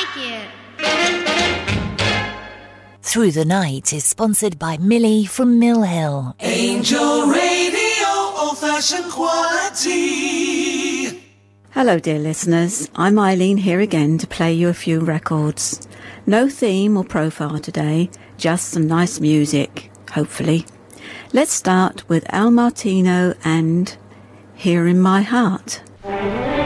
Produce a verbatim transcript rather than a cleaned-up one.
like it. Through the Night is sponsored by Millie from Mill Hill. Angel Radio, old-fashioned quality. Hello dear listeners, I'm Eileen here again to play you a few records. No theme or profile today, just some nice music, hopefully. Let's start with Al Martino and Here in My Heart.